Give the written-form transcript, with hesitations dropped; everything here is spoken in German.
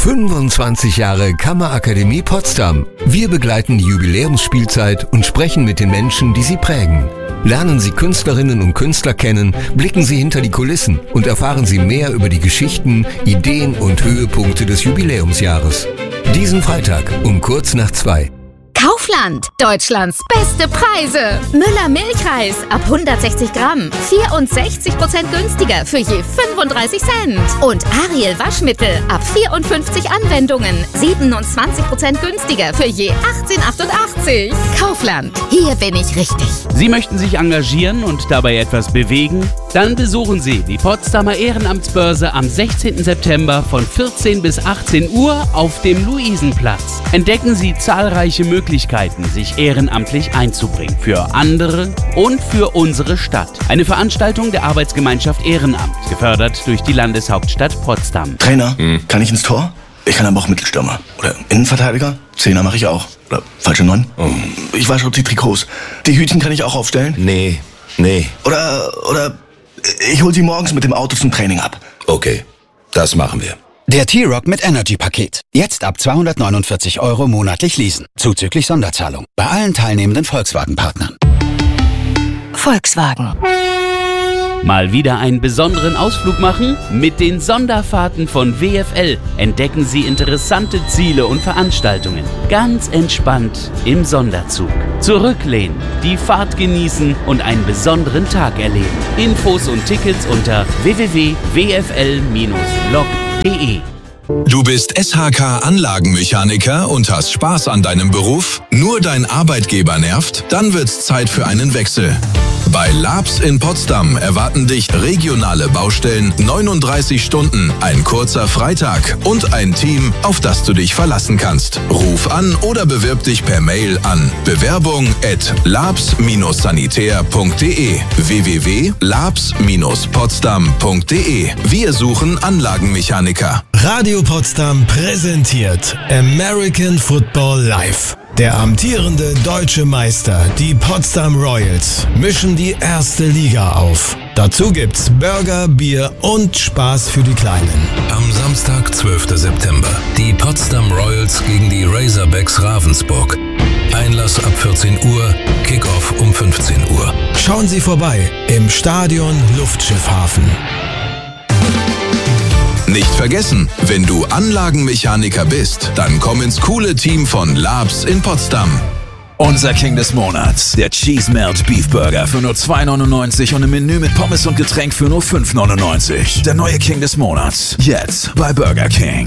25 Jahre Kammerakademie Potsdam. Wir begleiten die Jubiläumsspielzeit und sprechen mit den Menschen, die sie prägen. Lernen Sie Künstlerinnen und Künstler kennen, blicken Sie hinter die Kulissen und erfahren Sie mehr über die Geschichten, Ideen und Höhepunkte des Jubiläumsjahres. Diesen Freitag um kurz nach 2. Kaufland, Deutschlands beste Preise. Müller Milchreis ab 160 Gramm, 64% günstiger für je 35 Cent. Und Ariel Waschmittel ab 54 Anwendungen, 27% günstiger für je 18,88. Kaufland, hier bin ich richtig. Sie möchten sich engagieren und dabei etwas bewegen? Dann besuchen Sie die Potsdamer Ehrenamtsbörse am 16. September von 14 bis 18 Uhr auf dem Luisenplatz. Entdecken Sie zahlreiche Möglichkeiten, sich ehrenamtlich einzubringen. Für andere und für unsere Stadt. Eine Veranstaltung der Arbeitsgemeinschaft Ehrenamt, gefördert durch die Landeshauptstadt Potsdam. Trainer, kann ich ins Tor? Ich kann aber auch Mittelstürmer. Oder Innenverteidiger? Zehner mache ich auch. Oder falsche 9? Ich wasche auch die Trikots. Die Hütchen kann ich auch aufstellen? Nee. Oder ich hol sie morgens mit dem Auto zum Training ab. Okay, das machen wir. Der T-Roc mit Energy-Paket. Jetzt ab 249 € monatlich leasen. Zuzüglich Sonderzahlung. Bei allen teilnehmenden Volkswagen-Partnern. Volkswagen. Mal wieder einen besonderen Ausflug machen? Mit den Sonderfahrten von WFL entdecken Sie interessante Ziele und Veranstaltungen. Ganz entspannt im Sonderzug. Zurücklehnen, die Fahrt genießen und einen besonderen Tag erleben. Infos und Tickets unter www.wfl-log.de. Du bist SHK-Anlagenmechaniker und hast Spaß an deinem Beruf? Nur dein Arbeitgeber nervt? Dann wird's Zeit für einen Wechsel. Bei Labs in Potsdam erwarten dich regionale Baustellen, 39 Stunden, ein kurzer Freitag und ein Team, auf das du dich verlassen kannst. Ruf an oder bewirb dich per Mail an bewerbung@labs-sanitär.de www.labs-potsdam.de. Wir suchen Anlagenmechaniker. Radio Potsdam präsentiert American Football Live. Der amtierende deutsche Meister, die Potsdam Royals, mischen die erste Liga auf. Dazu gibt's Burger, Bier und Spaß für die Kleinen. Am Samstag, 12. September. Die Potsdam Royals gegen die Razorbacks Ravensburg. Einlass ab 14 Uhr, Kickoff um 15 Uhr. Schauen Sie vorbei im Stadion Luftschiffhafen. Nicht vergessen, wenn du Anlagenmechaniker bist, dann komm ins coole Team von Labs in Potsdam. Unser King des Monats, der Cheese Melt Beef Burger für nur 2,99 und im Menü mit Pommes und Getränk für nur 5,99. Der neue King des Monats, jetzt bei Burger King.